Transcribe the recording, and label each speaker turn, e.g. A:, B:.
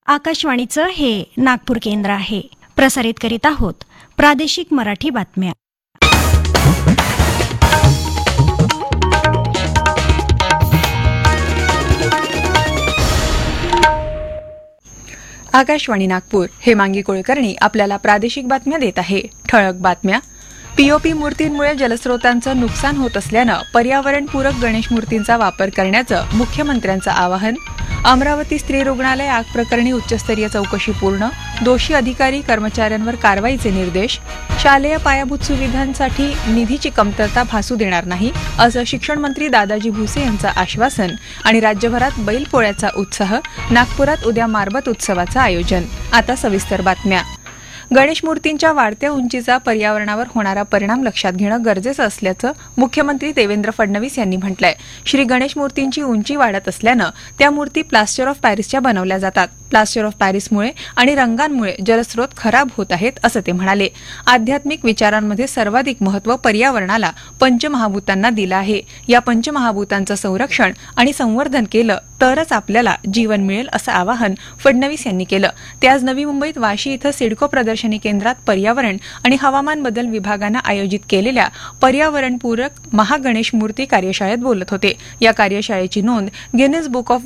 A: आकाशवाणीचं हे नागपूर केंद्र आहे. प्रसारित करीत आहोत प्रादेशिक मराठी बातम्या.
B: आकाशवाणी नागपूर. हेमांगी कुलकर्णी आपल्याला प्रादेशिक बातम्या देत आहे. ठळक बातम्या. पीओपी मूर्तींमुळे जलस्रोतांचं नुकसान होत असल्यानं पर्यावरणपूरक गणेश मूर्तींचा वापर करण्याचं मुख्यमंत्र्यांचं आवाहन. अमरावती स्त्री रुग्णालय आग प्रकरणी उच्चस्तरीय चौकशी पूर्ण. दोषी अधिकारी कर्मचाऱ्यांवर कारवाईचे निर्देश. शालेय पायाभूत सुविधांसाठी निधीची कमतरता भासू देणार नाही असं शिक्षण मंत्री दादाजी भुसे यांचं आश्वासन. आणि राज्यभरात बैलपोळ्याचा उत्साह. नागपुरात उद्या मारबत उत्सवाचं आयोजन. आता सविस्तर बातम्या. गणेश मूर्तींच्या वाढत्या उंचीचा पर्यावरणावर होणारा परिणाम लक्षात घेणं गरजेचं असल्याचं मुख्यमंत्री देवेंद्र फडणवीस यांनी म्हटलंय. श्री गणेश मूर्तींची उंची वाढत असल्यानं त्या मूर्ती प्लास्टर ऑफ पॅरिसच्या बनवल्या जातात. प्लास्टर ऑफ पॅरिसमुळे आणि रंगांमुळे जलस्रोत खराब होत आहेत असं ते म्हणाले. आध्यात्मिक विचारांमध्ये सर्वाधिक महत्त्व पर्यावरणाला पंचमहाभूतांना दिलं आहे. या पंचमहाभूतांचं संरक्षण आणि संवर्धन केलं तरच आपल्याला जीवन मिळेल असं आवाहन फडणवीस यांनी केलं. ते आज नवी मुंबईत वाशी इथं सिडको प्रदर्शनी केंद्रात पर्यावरण आणि हवामान बदल विभागानं आयोजित केलेल्या पर्यावरणपूरक महागणेश मूर्ती कार्यशाळेत बोलत होते. या कार्यशाळेची नोंद गिनीज बुक ऑफ